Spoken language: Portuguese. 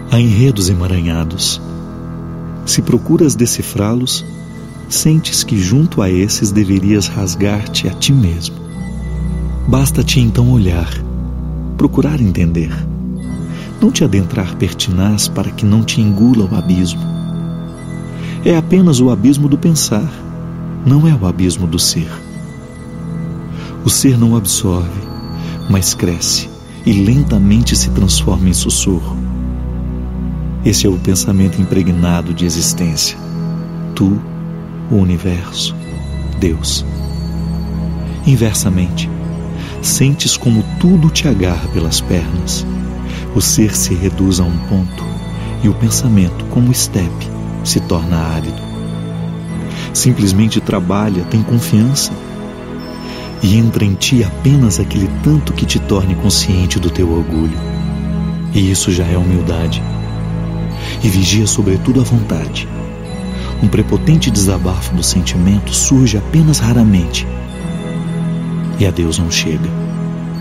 Há enredos emaranhados. Se procuras decifrá-los, sentes que junto a esses deverias rasgar-te a ti mesmo. Basta-te então olhar, procurar entender. Não te adentrar pertinaz para que não te engula o abismo. É apenas o abismo do pensar, não é o abismo do ser. O ser não absorve, mas cresce e lentamente se transforma em sussurro. Esse é o pensamento impregnado de existência. Tu, o universo, Deus. Inversamente, sentes como tudo te agarra pelas pernas. O ser se reduz a um ponto e o pensamento, como estepe, se torna árido. Simplesmente trabalha, tem confiança e entra em ti apenas aquele tanto que te torne consciente do teu orgulho. E isso já é humildade. E vigia sobretudo a vontade. Um prepotente desabafo do sentimento surge apenas raramente e a Deus não chega.